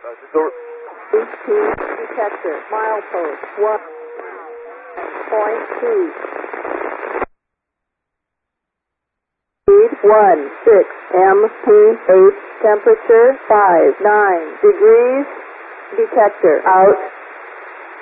Door. 18 detector, milepost 1.2. Speed 16 MP8, temperature 59 degrees, detector out.